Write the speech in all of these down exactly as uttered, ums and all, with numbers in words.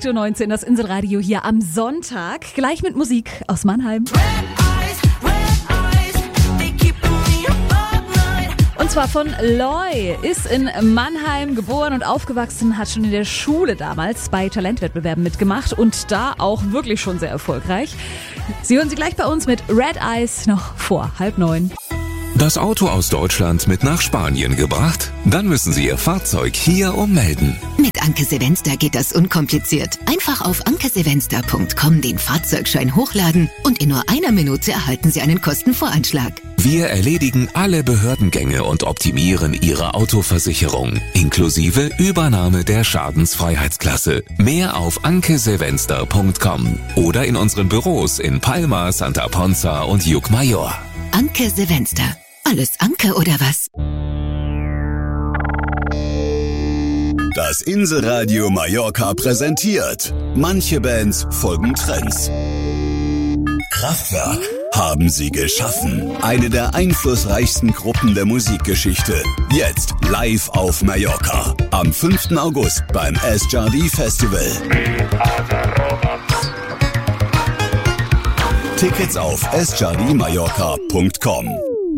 acht Uhr neunzehn, das Inselradio hier am Sonntag. Gleich mit Musik aus Mannheim. Und zwar von Loy, ist in Mannheim geboren und aufgewachsen, hat schon in der Schule damals bei Talentwettbewerben mitgemacht und da auch wirklich schon sehr erfolgreich. Sie hören sie gleich bei uns mit Red Eyes noch vor halb neun. Das Auto aus Deutschland mit nach Spanien gebracht? Dann müssen Sie Ihr Fahrzeug hier ummelden. Mit Anke Sevenster geht das unkompliziert. Einfach auf anke sevenster punkt com den Fahrzeugschein hochladen und in nur einer Minute erhalten Sie einen Kostenvoranschlag. Wir erledigen alle Behördengänge und optimieren Ihre Autoversicherung, inklusive Übernahme der Schadensfreiheitsklasse. Mehr auf anke sevenster punkt com oder in unseren Büros in Palma, Santa Ponza und Llucmajor. Anke Sevenster. Alles Anke oder was? Das Inselradio Mallorca präsentiert. Manche Bands folgen Trends. Kraftwerk haben sie geschaffen. Eine der einflussreichsten Gruppen der Musikgeschichte. Jetzt live auf Mallorca. Am fünften August beim S J D Festival. Tickets auf s j d mallorca punkt com.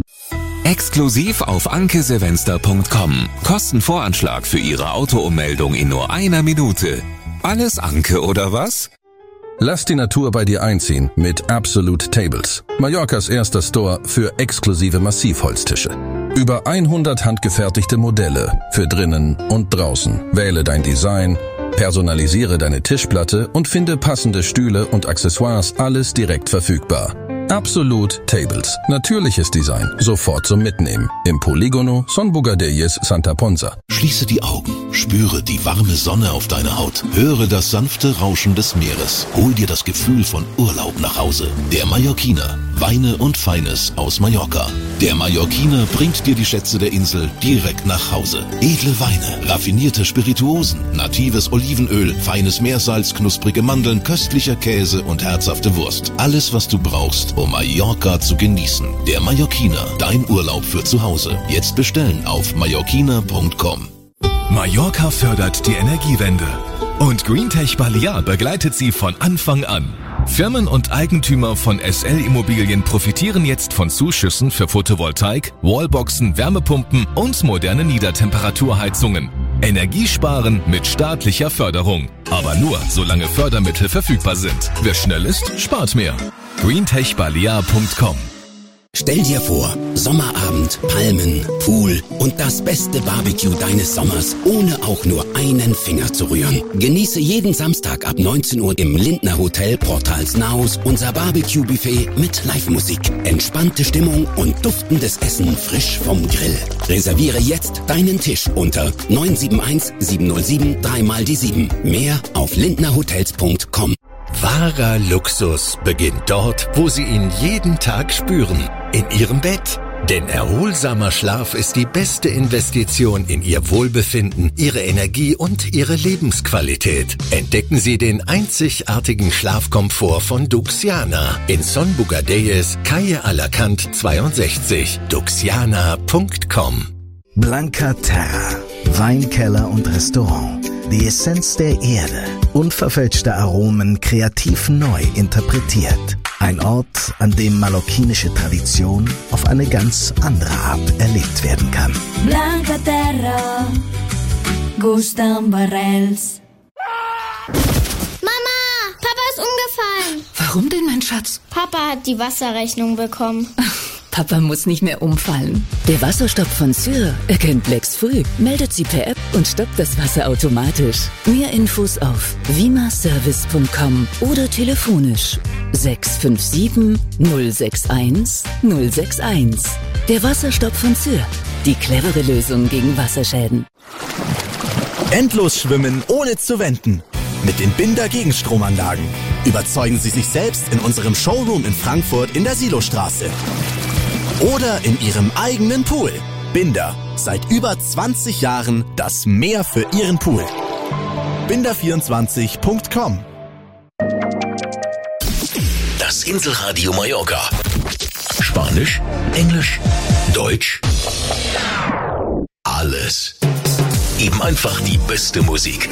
Exklusiv auf anke sevenster punkt com. Kostenvoranschlag für Ihre Autoummeldung in nur einer Minute. Alles Anke oder was? Lass die Natur bei dir einziehen mit Absolute Tables. Mallorcas erster Store für exklusive Massivholztische. Über hundert handgefertigte Modelle für drinnen und draußen. Wähle dein Design, personalisiere deine Tischplatte und finde passende Stühle und Accessoires, alles direkt verfügbar. Absolute Tables. Natürliches Design. Sofort zum Mitnehmen. Im Polígono Son Bugadelles, Santa Ponza. Schließe die Augen. Spüre die warme Sonne auf deiner Haut. Höre das sanfte Rauschen des Meeres. Hol dir das Gefühl von Urlaub nach Hause. Der Mallorquiner. Weine und Feines aus Mallorca. Der Mallorquiner bringt dir die Schätze der Insel direkt nach Hause. Edle Weine, raffinierte Spirituosen, natives Olivenöl, feines Meersalz, knusprige Mandeln, köstlicher Käse und herzhafte Wurst. Alles, was du brauchst, um Mallorca zu genießen. Der Mallorquiner, dein Urlaub für zu Hause. Jetzt bestellen auf mallorquiner punkt com. Mallorca fördert die Energiewende. Und Greentech Balear begleitet sie von Anfang an. Firmen und Eigentümer von S L Immobilien profitieren jetzt von Zuschüssen für Photovoltaik, Wallboxen, Wärmepumpen und moderne Niedertemperaturheizungen. Energiesparen mit staatlicher Förderung. Aber nur, solange Fördermittel verfügbar sind. Wer schnell ist, spart mehr. greentech balear punkt com. Stell dir vor, Sommerabend, Palmen, Pool und das beste Barbecue deines Sommers, ohne auch nur einen Finger zu rühren. Genieße jeden Samstag ab neunzehn Uhr im Lindner Hotel Portals Naus unser Barbecue-Buffet mit Live-Musik, entspannte Stimmung und duftendes Essen frisch vom Grill. Reserviere jetzt deinen Tisch unter neun sieben eins sieben null sieben drei mal die sieben. Mehr auf lindner hotels punkt com. Wahrer Luxus beginnt dort, wo Sie ihn jeden Tag spüren. In Ihrem Bett. Denn erholsamer Schlaf ist die beste Investition in Ihr Wohlbefinden, Ihre Energie und Ihre Lebensqualität. Entdecken Sie den einzigartigen Schlafkomfort von Duxiana in Son Bugadelles, Calle Alacant zweiundsechzig. duxiana punkt com. Blanca Terra. Weinkeller und Restaurant. Die Essenz der Erde. Unverfälschte Aromen kreativ neu interpretiert. Ein Ort, an dem mallorquinische Tradition auf eine ganz andere Art erlebt werden kann. Blanca Terra, Gustav Barrels. Mama, Papa ist umgefallen. Warum denn, mein Schatz? Papa hat die Wasserrechnung bekommen. Papa muss nicht mehr umfallen. Der Wasserstopp von Syr erkennt Lecks früh, meldet sie per App und stoppt das Wasser automatisch. Mehr Infos auf vimaservice punkt com oder telefonisch sechs fünf sieben null sechs eins null sechs eins. Der Wasserstopp von Syr. Die clevere Lösung gegen Wasserschäden. Endlos schwimmen, ohne zu wenden. Mit den Binder Gegenstromanlagen. Überzeugen Sie sich selbst in unserem Showroom in Frankfurt in der Silostraße. Oder in Ihrem eigenen Pool. Binder. Seit über zwanzig Jahren das Meer für Ihren Pool. binder vierundzwanzig punkt com. Das Inselradio Mallorca. Spanisch, Englisch, Deutsch. Alles. Eben einfach die beste Musik.